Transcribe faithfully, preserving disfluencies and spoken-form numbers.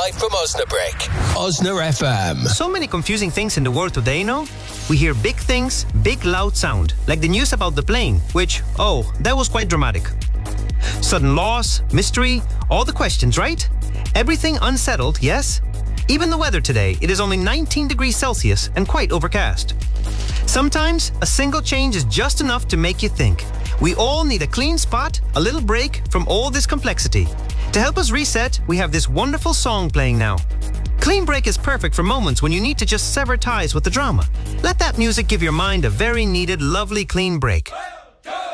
live from Osnabrück. Osna F M. So many confusing things in the world today, no? We hear big things, big loud sound, like the news about the plane, which, oh, that was quite dramatic. Sudden loss, mystery, all the questions, right? Everything unsettled, yes? Even the weather today, it is only nineteen degrees Celsius and quite overcast. Sometimes, a single change is just enough to make you think. We all need a clean spot, a little break from all this complexity. To help us reset, we have this wonderful song playing now. Clean break is perfect for moments when you need to just sever ties with the drama. Let that music give your mind a very needed, lovely clean break.